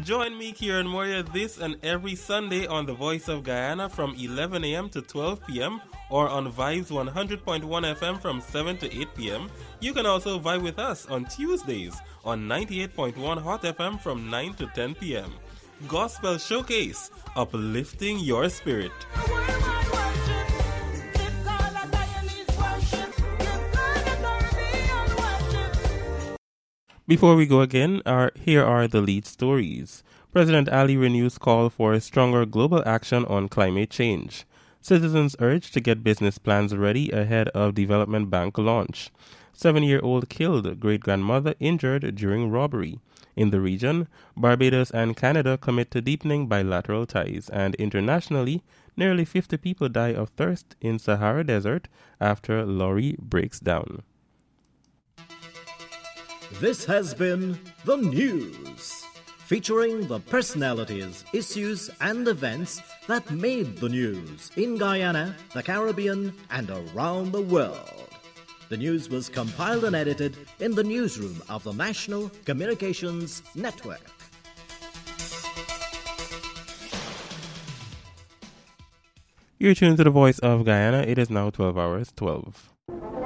Join me, Kieran Moria, this and every Sunday on The Voice of Guyana from 11 a.m. to 12 p.m. or on Vibes 100.1 FM from 7 to 8 p.m. You can also vibe with us on Tuesdays on 98.1 Hot FM from 9 to 10 p.m. Gospel Showcase, uplifting your spirit. Before we go again, here are the lead stories. President Ali renews call for stronger global action on climate change. Citizens urged to get business plans ready ahead of Development Bank launch. 7-year-old killed, great-grandmother injured during robbery. In the region, Barbados and Canada commit to deepening bilateral ties, and internationally, nearly 50 people die of thirst in Sahara Desert after lorry breaks down. This has been The News, featuring the personalities, issues, and events that made the news in Guyana, the Caribbean, and around the world. The news was compiled and edited in the newsroom of the National Communications Network. You're tuned to the Voice of Guyana. It is now 12 hours 12.